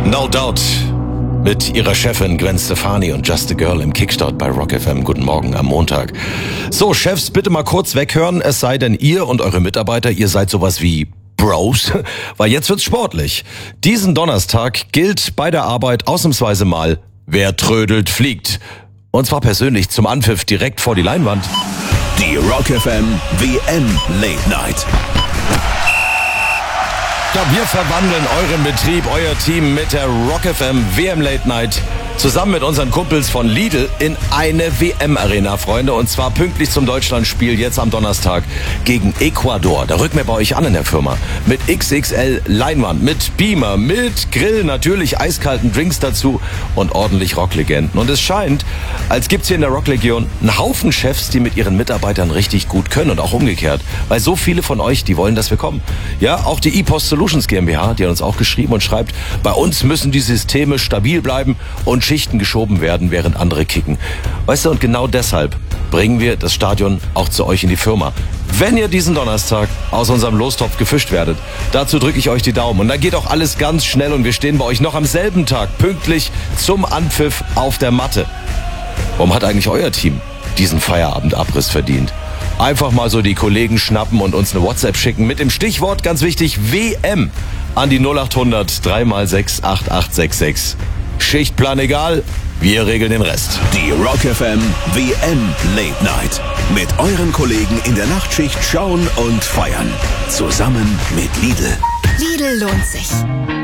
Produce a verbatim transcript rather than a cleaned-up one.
No Doubt mit ihrer Chefin Gwen Stefani und Just a Girl im Kickstart bei Rock F M. Guten Morgen am Montag. So, Chefs, bitte mal kurz weghören, es sei denn ihr und eure Mitarbeiter, ihr seid sowas wie Bros, weil jetzt wird's sportlich. Diesen Donnerstag gilt bei der Arbeit ausnahmsweise mal, wer trödelt, fliegt. Und zwar persönlich zum Anpfiff direkt vor die Leinwand. Die Rock F M W M Late Night. Ja, wir verwandeln euren Betrieb, euer Team mit der Rock F M W M Late Night zusammen mit unseren Kumpels von Lidl in eine W M-Arena, Freunde. Und zwar pünktlich zum Deutschlandspiel jetzt am Donnerstag gegen Ecuador. Da rücken wir bei euch an in der Firma. Mit X X L Leinwand, mit Beamer, mit Grill, natürlich eiskalten Drinks dazu und ordentlich Rocklegenden. Und es scheint, als gibt's hier in der Rocklegion einen Haufen Chefs, die mit ihren Mitarbeitern richtig gut können und auch umgekehrt. Weil so viele von euch, die wollen, dass wir kommen. Ja, auch die E-Post Solutions GmbH, die hat uns auch geschrieben und schreibt, bei uns müssen die Systeme stabil bleiben und Schichten geschoben werden, während andere kicken. Weißt du, und genau deshalb bringen wir das Stadion auch zu euch in die Firma. Wenn ihr diesen Donnerstag aus unserem Lostopf gefischt werdet, dazu drücke ich euch die Daumen. Und dann geht auch alles ganz schnell und wir stehen bei euch noch am selben Tag pünktlich zum Anpfiff auf der Matte. Warum hat eigentlich euer Team diesen Feierabendabriss verdient? Einfach mal so die Kollegen schnappen und uns eine WhatsApp schicken mit dem Stichwort, ganz wichtig, W M an die null acht hundert drei mal sechs acht acht sechs sechs. Schichtplan egal, wir regeln den Rest. Die Rock F M W M Late Night. Mit euren Kollegen in der Nachtschicht schauen und feiern. Zusammen mit Lidl. Lidl lohnt sich.